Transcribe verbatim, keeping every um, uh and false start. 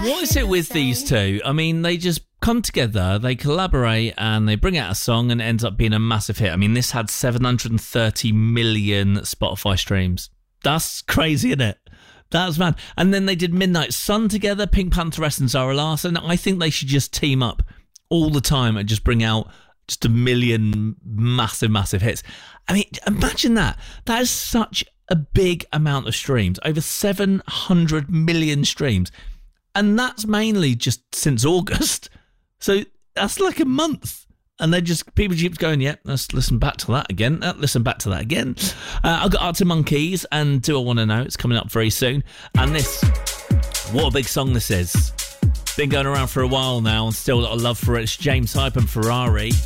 What is it with these two? I mean, they just come together, they collaborate, and they bring out a song, and it ends up being a massive hit. I mean, this had seven hundred thirty million Spotify streams. That's crazy, isn't it? That's mad. And then they did Midnight Sun together, Pink Pantheress and Zara Larsson. I think they should just team up all the time and just bring out just a million massive, massive hits. I mean, imagine that. That is such a big amount of streams. Over seven hundred million streams. And that's mainly just since August. So that's like a month. And they just, people keep going, yeah, let's listen back to that again. Uh, listen back to that again. Uh, I've got Arctic Monkeys and Do I Want to Know? It's coming up very soon. And this, what a big song this is. Been going around for a while now and still got a love for it. It's James Hype and Ferrari.